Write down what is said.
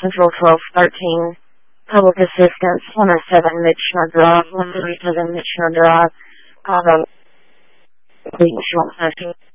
Central 1213, Public Assistance, 107 Mitchner Drive, 137 Mitchner Drive, Chicago. Please,